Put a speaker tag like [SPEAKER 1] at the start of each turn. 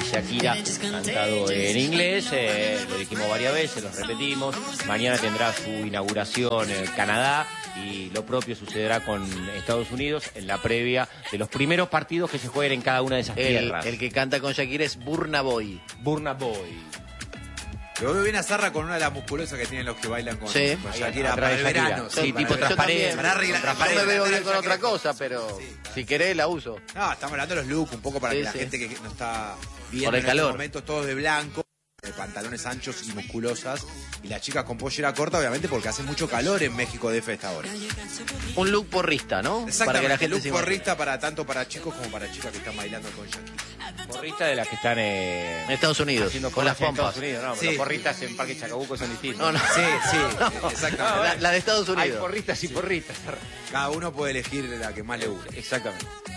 [SPEAKER 1] Shakira cantado en inglés. Lo dijimos varias veces, lo repetimos. Mañana tendrá su inauguración en Canadá y lo propio sucederá con Estados Unidos en la previa de los primeros partidos que se jueguen en cada una de esas tierras.
[SPEAKER 2] El que canta con Shakira es Burna Boy.
[SPEAKER 1] Burna Boy.
[SPEAKER 3] Lo veo bien a Zarra con una de las musculosas que tienen los que bailan con Shakira
[SPEAKER 1] Atrás
[SPEAKER 3] para
[SPEAKER 1] de
[SPEAKER 3] el
[SPEAKER 1] Shakira.
[SPEAKER 3] verano.
[SPEAKER 1] Sí, tipo transparente.
[SPEAKER 2] Yo me veo bien con otra cosa, pero si querés la uso.
[SPEAKER 3] No, estamos hablando de los looks, un poco para que la gente que no está viendo
[SPEAKER 2] por el
[SPEAKER 3] en
[SPEAKER 2] calor.
[SPEAKER 3] estos momentos todos de blanco, de pantalones anchos y musculosas, y las chicas con pollera corta, obviamente, porque hace mucho calor en México DF a esta hora.
[SPEAKER 2] Un look porrista, ¿no?
[SPEAKER 3] Exactamente,
[SPEAKER 2] Para que la gente
[SPEAKER 3] look
[SPEAKER 2] se
[SPEAKER 3] porrista tanto para chicos como para chicas que están bailando con Shakira.
[SPEAKER 1] Porristas de las que están
[SPEAKER 2] en Estados Unidos,
[SPEAKER 1] haciendo
[SPEAKER 2] con las
[SPEAKER 1] cosas en
[SPEAKER 2] pompas.
[SPEAKER 1] Estados Unidos, no, pero los porristas en Parque Chacabuco son distintos.
[SPEAKER 2] No, no.
[SPEAKER 3] Sí, exactamente.
[SPEAKER 2] La de Estados Unidos.
[SPEAKER 1] Hay porristas y porristas.
[SPEAKER 3] Cada uno puede elegir la que más le guste.
[SPEAKER 1] Exactamente.